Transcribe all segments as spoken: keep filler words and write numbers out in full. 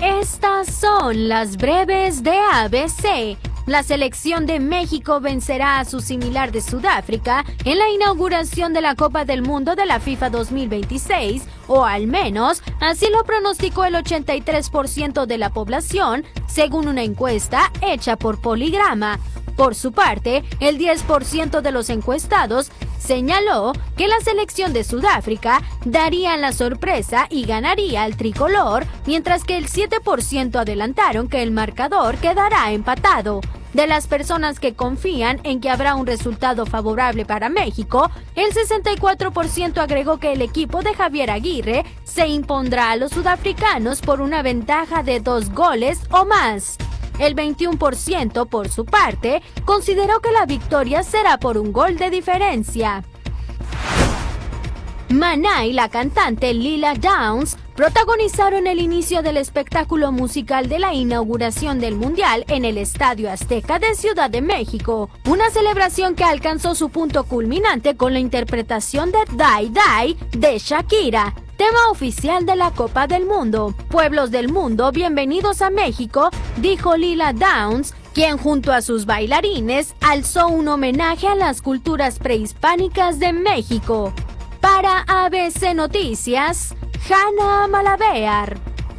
Estas son las breves de A B C. La selección de México vencerá a su similar de Sudáfrica en la inauguración de la Copa del Mundo de la FIFA dos mil veintiséis, o al menos así lo pronosticó el ochenta y tres por ciento de la población, según una encuesta hecha por Poligrama. Por su parte, el diez por ciento de los encuestados señaló que la selección de Sudáfrica daría la sorpresa y ganaría al tricolor, mientras que el siete por ciento adelantaron que el marcador quedará empatado. De las personas que confían en que habrá un resultado favorable para México, el sesenta y cuatro por ciento agregó que el equipo de Javier Aguirre se impondrá a los sudafricanos por una ventaja de dos goles o más. El veintiuno por ciento, por su parte, consideró que la victoria será por un gol de diferencia. Maná y la cantante Lila Downs protagonizaron el inicio del espectáculo musical de la inauguración del Mundial en el Estadio Azteca de Ciudad de México, una celebración que alcanzó su punto culminante con la interpretación de Die Die de Shakira, tema oficial de la Copa del Mundo. Pueblos del mundo, bienvenidos a México, dijo Lila Downs, quien junto a sus bailarines alzó un homenaje a las culturas prehispánicas de México. Para A B C Noticias, Hanna Malavear.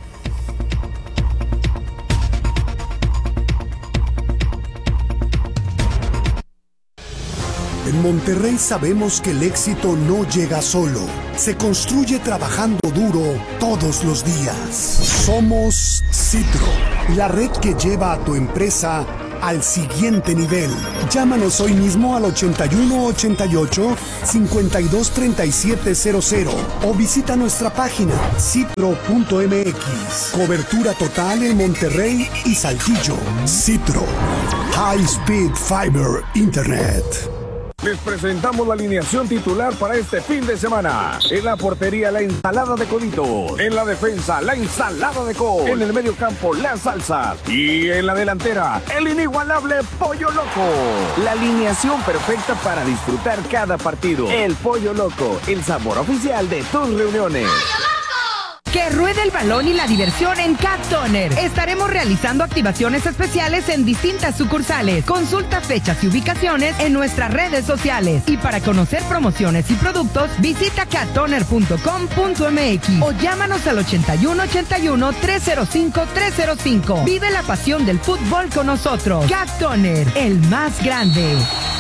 En Monterrey sabemos que el éxito no llega solo, se construye trabajando duro todos los días. Somos Citro, la red que lleva a tu empresa al siguiente nivel. Llámanos hoy mismo al ochenta y uno ochenta y ocho cincuenta y dos treinta y siete cero cero o visita nuestra página citro punto m x. Cobertura total en Monterrey y Saltillo. Citro, High Speed Fiber Internet. Les presentamos la alineación titular para este fin de semana. En la portería, la ensalada de coditos. En la defensa, la ensalada de col. En el medio campo, la salsa. Y en la delantera, el inigualable Pollo Loco. La alineación perfecta para disfrutar cada partido. El Pollo Loco, el sabor oficial de tus reuniones. Que ruede el balón y la diversión en Cat Toner. Estaremos realizando activaciones especiales en distintas sucursales. Consulta fechas y ubicaciones en nuestras redes sociales. Y para conocer promociones y productos, visita cat toner punto com punto m x o llámanos al ochenta y uno ochenta y uno tres cero cinco tres cero cinco. Vive la pasión del fútbol con nosotros. Cat Toner, el más grande.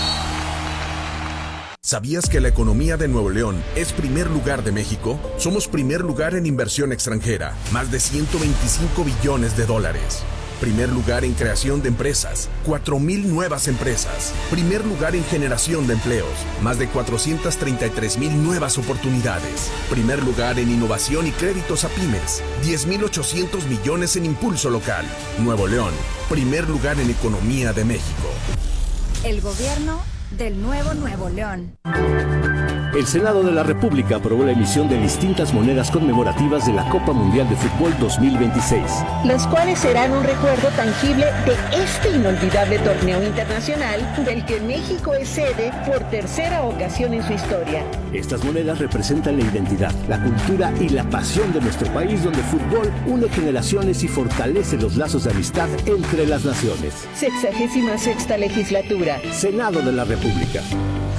¿Sabías que la economía de Nuevo León es primer lugar de México? Somos primer lugar en inversión extranjera, más de ciento veinticinco billones de dólares. Primer lugar en creación de empresas, cuatro mil nuevas empresas. Primer lugar en generación de empleos, más de cuatrocientas treinta y tres mil nuevas oportunidades. Primer lugar en innovación y créditos a pymes, diez mil ochocientos millones en impulso local. Nuevo León, primer lugar en economía de México. El gobierno del nuevo Nuevo León. El Senado de la República aprobó la emisión de distintas monedas conmemorativas de la Copa Mundial de Fútbol dos mil veintiséis. Las cuales serán un recuerdo tangible de este inolvidable torneo internacional del que México es sede por tercera ocasión en su historia. Estas monedas representan la identidad, la cultura y la pasión de nuestro país, donde el fútbol une generaciones y fortalece los lazos de amistad entre las naciones. Sexagésima sexta legislatura. Senado de la República.